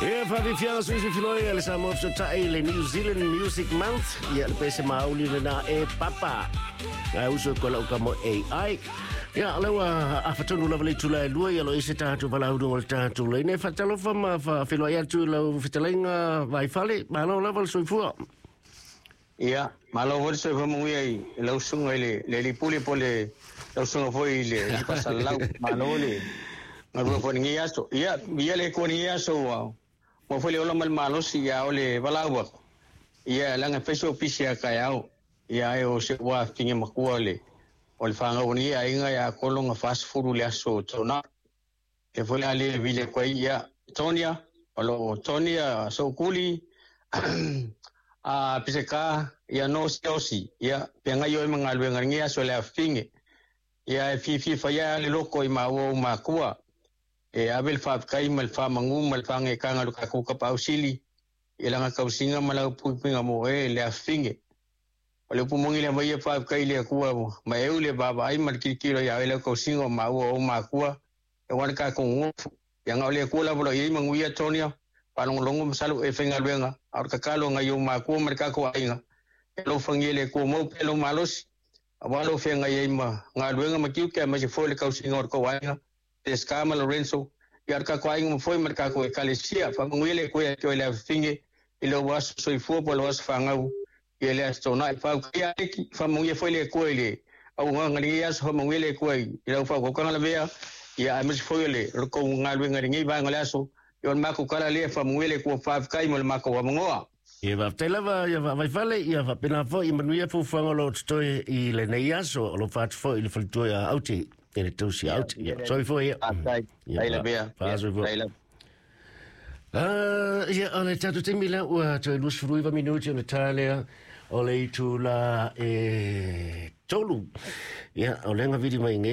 Ja, fra vi fjerde synes vi filøje alle sammen op, så tager I New Zealand Music Month. Ja, bedste mauli na papa. Ja, uso ko lau ka mo AI. Ja, lawa afatonu la vale tula lua ya lo ise tatu vala udu wal tatu le ne fatalo fa filøje tu lau fitalenga vai fale, malo la val soifua. Ja, malo vol soifua mo ai lau sunga le lipuli pole lau sunga foi le pasal lau malo le. Ngaru ko ni yaso. Ya, biya le ko ni yaso wa. Mo foi le ola mal malo si ya ole balawa. Ya langa peso pisia kayao. Ya e o se wa tinge makuale. Ol fanga oni ya inga ya kolonga fast food le aso tona. E foi ale vile ko ya Tonia, alo Tonia so kuli a piseka ya no stosi ya penga yo mangalwe ngia so le afinge. Ya fifi fa ya le loko imawo makua. E abel fa kai mal fa mangu mal fa nge kanga lu ka ku ka pausili ilanga ka usinga mala pupinga mo le afinge ole pumongi le mai fa kai le ku ma eule baba ai mal kikiro ya ele ka usinga ma o ma ku e wan ka ku yang ole ku la bolo i mangu ya Tonia palong longo salu e fenga luenga ar ka kalo nga yo ma ku mer ka ku ainga lo fangile ku mo pelo malos awalo fenga ye ma nga luenga ma kiu ke ma se fole ka usinga or ko ainga Escama Lorenzo yar ka kwai mo foi marka ko kalesia fa ngwele ko ya ko la finge ilo was so ifo polo was fanga ele astona fa ya fa mo ye foi le ko ele au ngani ya so mo ngwele ko ilo fa ko kana bea ya amis foi le ko ngalwe ngari ba ngalaso yon mako kala le fa mo ngwele ko fa kai mo mako wa ngoa Ia va telava ia va vai fale ia va pena fo i manuia fu fanga lo stoi i le neiaso lo fat fo i le falto ya auti ele tosi out ia sorry for ia la bea ia ole tatu temila ua to lus fruiva minuti on Italia ole tu la tolu ia ole nga vidi mai